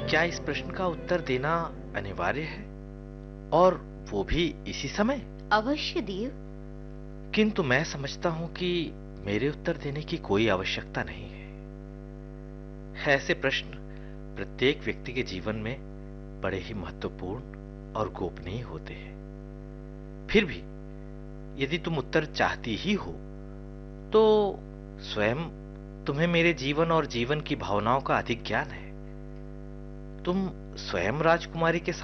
क्या इस प्रश्न का उत्तर देना अनिवार्य है, और वो भी इसी समय? अवश्य देव। किंतु मैं समझता हूं कि मेरे उत्तर देने की कोई आवश्यकता नहीं है। ऐसे प्रश्न प्रत्येक व्यक्ति के जीवन में बड़े ही महत्वपूर्ण और गोपनीय होते हैं। फिर भी यदि तुम उत्तर चाहती ही हो तो स्वयं तुम्हें मेरे जीवन और जीवन की भावनाओं का अधिक ज्ञान है। तुम स्वयं राजकुमारी के